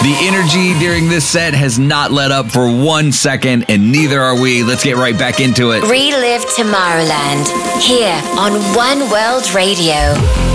The energy during this set has not let up for 1 second, and neither are we. Let's get right back into it. Relive Tomorrowland here on One World Radio.